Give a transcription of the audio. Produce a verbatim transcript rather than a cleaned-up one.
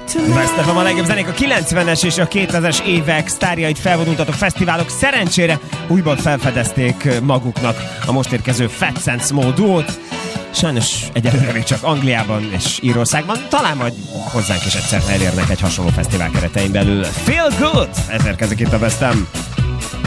Best of a legjobb zenék, a kilencvenes és a kétezres évek sztárjait felvonultatok fesztiválok szerencsére újban felfedezték maguknak a most érkező Fats and Small duót. Sajnos egyelőre még csak Angliában és Írországban, talán majd hozzánk is egyszer elérnek egy hasonló fesztivál keretein belül. Feel Good! Ez érkezik itt a Best of.